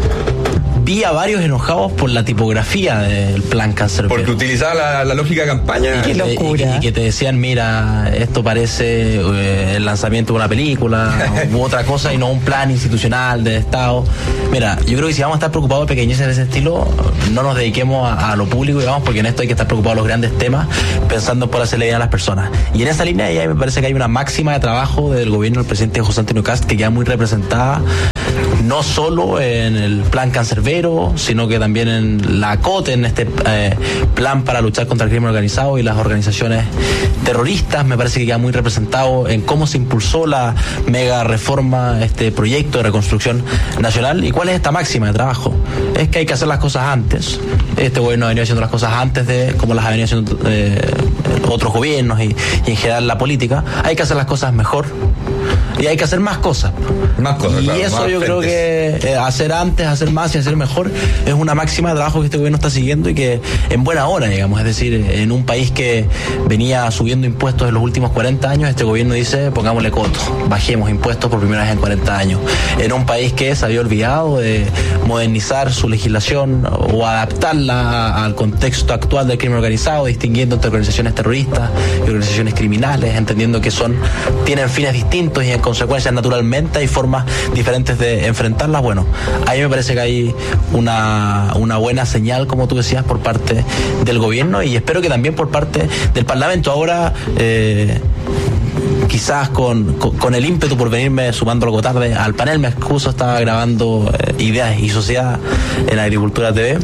Speaker 18: vi a varios enojados por la tipografía del plan cancerbero.
Speaker 12: Porque utilizaba la, la lógica de campaña.
Speaker 18: Qué locura. Y, y que te decían, mira, esto parece eh, el lanzamiento de una película u otra cosa y no un plan institucional de Estado. Mira, yo creo que si vamos a estar preocupados de pequeñeces de ese estilo, no nos dediquemos a, a lo público, digamos, porque en esto hay que estar preocupados de los grandes temas, pensando en poder hacerle bien a las personas. Y en esa línea ya me parece que hay una máxima de trabajo del gobierno del presidente José Antonio Kast que queda muy representada, no solo en el plan cancerbero, sino que también en la COTE, en este eh, plan para luchar contra el crimen organizado y las organizaciones terroristas. Me parece que queda muy representado en cómo se impulsó la mega reforma, este proyecto de reconstrucción nacional. ¿Y cuál es esta máxima de trabajo? Es que hay que hacer las cosas antes. Este gobierno ha venido haciendo las cosas antes de como las ha venido haciendo eh, otros gobiernos y, y en general la política. Hay que hacer las cosas mejor. Y hay que hacer más cosas.
Speaker 12: Más cosas,
Speaker 18: y
Speaker 12: claro,
Speaker 18: eso
Speaker 12: más
Speaker 18: yo
Speaker 12: frentes.
Speaker 18: creo que eh, hacer antes, hacer más y hacer mejor es una máxima de trabajo que este gobierno está siguiendo y que en buena hora, digamos. Es decir, en un país que venía subiendo impuestos en los últimos cuarenta años, este gobierno dice, pongámosle coto, bajemos impuestos por primera vez en cuarenta años. En un país que se había olvidado de modernizar su legislación o adaptarla al contexto actual del crimen organizado, distinguiendo entre organizaciones terroristas y organizaciones criminales, entendiendo que son tienen fines distintos y en consecuencia naturalmente hay formas diferentes de enfrentarlas. Bueno, ahí me parece que hay una, una buena señal, como tú decías, por parte del gobierno y espero que también por parte del Parlamento. Ahora eh, quizás con, con, con el ímpetu por venirme sumando algo tarde al panel, me excuso, estaba grabando eh, Ideas y Sociedad en Agricultura T V.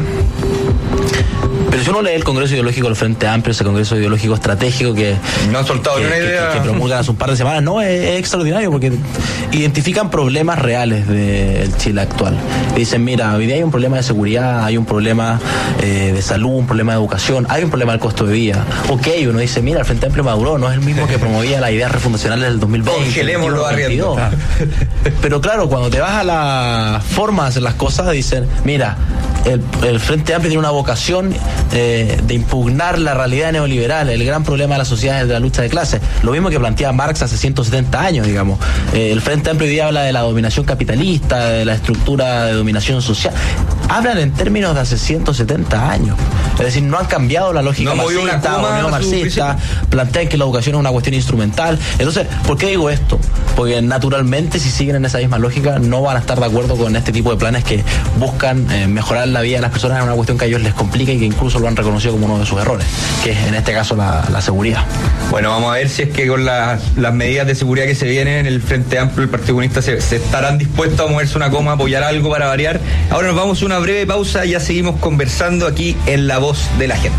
Speaker 18: Pero si uno lee el Congreso Ideológico del Frente Amplio, ese Congreso Ideológico Estratégico que
Speaker 12: no han soltado
Speaker 18: que,
Speaker 12: ni una idea,
Speaker 18: que, que promulgan hace un par de semanas, no, es, es extraordinario porque identifican problemas reales del Chile actual. Y dicen, mira, hoy día hay un problema de seguridad, hay un problema eh, de salud, un problema de educación, hay un problema del costo de vida. Ok, uno dice, mira, el Frente Amplio maduró, no es el mismo que promovía las ideas refundacionales del dos mil veinte.
Speaker 12: Congelemos los arriendos.
Speaker 18: Pero claro, cuando te vas a la forma de hacer las cosas, dicen, mira, el, el Frente Amplio tiene una vocación eh, de impugnar la realidad neoliberal. El gran problema de la sociedad es de la lucha de clases. Lo mismo que planteaba Marx hace ciento setenta años, digamos. Eh, el Frente Amplio hoy día habla de la dominación capitalista, de la estructura de dominación social. Hablan en términos de hace ciento setenta años. Es decir, no han cambiado la lógica
Speaker 12: no
Speaker 18: marxista o neomarxista. Plantean que la educación es una cuestión instrumental. Entonces, ¿por qué digo esto? Porque naturalmente, si siguen en esa misma lógica, no van a estar de acuerdo con este tipo de planes que buscan eh, mejorar la vida de las personas en una cuestión que a ellos les complica y que incluso lo han reconocido como uno de sus errores, que es en este caso la, la seguridad.
Speaker 12: Bueno, vamos a ver si es que con la, las medidas de seguridad que se vienen, el Frente Amplio, el Partido Comunista se, se estarán dispuestos a moverse una coma, apoyar algo para variar. Ahora nos vamos a una breve pausa y ya seguimos conversando aquí en La Voz de la Gente.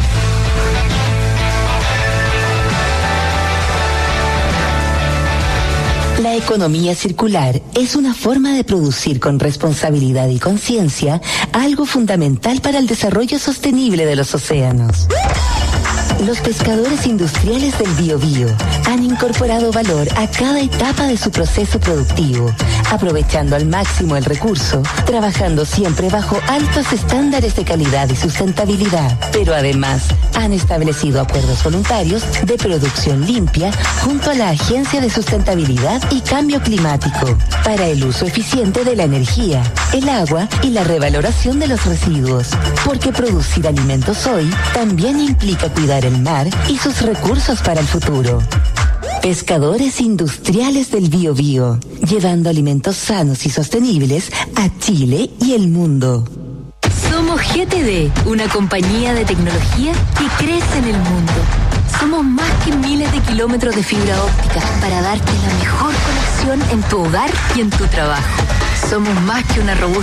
Speaker 4: La economía circular es una forma de producir con responsabilidad y conciencia algo fundamental para el desarrollo sostenible de los océanos. Los pescadores industriales del Biobío han incorporado valor a cada etapa de su proceso productivo, aprovechando al máximo el recurso, trabajando siempre bajo altos estándares de calidad y sustentabilidad. Pero además, han establecido acuerdos voluntarios de producción limpia junto a la Agencia de Sustentabilidad y Cambio Climático para el uso eficiente de la energía, el agua y la revaloración de los residuos. Porque producir alimentos hoy también implica cuidar el mar y sus recursos para el futuro. Pescadores industriales del Biobío, llevando alimentos sanos y sostenibles a Chile y el mundo.
Speaker 19: Somos G T D, una compañía de tecnología que crece en el mundo. Somos más que miles de kilómetros de fibra óptica para darte la mejor conexión en tu hogar y en tu trabajo. Somos más que una robusta